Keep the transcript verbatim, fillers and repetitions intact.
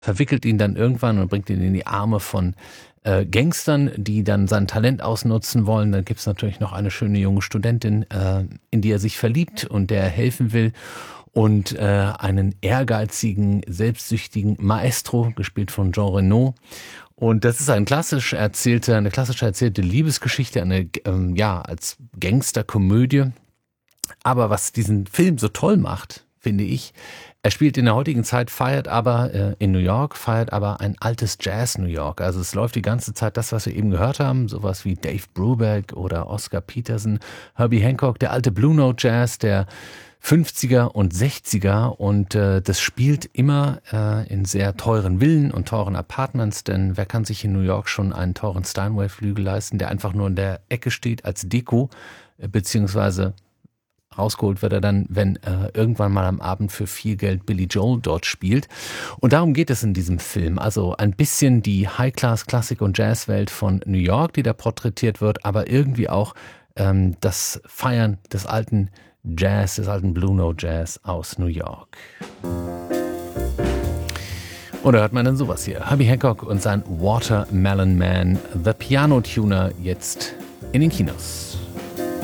verwickelt ihn dann irgendwann und bringt ihn in die Arme von äh, Gangstern, die dann sein Talent ausnutzen wollen. Dann gibt's natürlich noch eine schöne junge Studentin, äh, in die er sich verliebt und der er helfen will. Und äh, einen ehrgeizigen, selbstsüchtigen Maestro, gespielt von Jean Reno. Und das ist ein klassisch erzählte, eine klassisch erzählte Liebesgeschichte, eine ähm, ja als Gangsterkomödie. Aber was diesen Film so toll macht, finde ich, er spielt in der heutigen Zeit, feiert aber äh, in New York, feiert aber ein altes Jazz-New York. Also es läuft die ganze Zeit das, was wir eben gehört haben, sowas wie Dave Brubeck oder Oscar Peterson, Herbie Hancock, der alte Blue Note Jazz, der fünfziger und sechziger, und äh, das spielt immer äh, in sehr teuren Villen und teuren Apartments, denn wer kann sich in New York schon einen teuren Steinway-Flügel leisten, der einfach nur in der Ecke steht als Deko, äh, beziehungsweise rausgeholt wird er dann, wenn äh, irgendwann mal am Abend für viel Geld Billy Joel dort spielt. Und darum geht es in diesem Film. Also ein bisschen die High-Class-Klassik- und Jazzwelt von New York, die da porträtiert wird, aber irgendwie auch ähm, das Feiern des alten Jazz, des alten Blue Note Jazz aus New York. Und da hört man dann sowas hier. Herbie Hancock und sein Watermelon Man, The Piano Tuner, jetzt in den Kinos.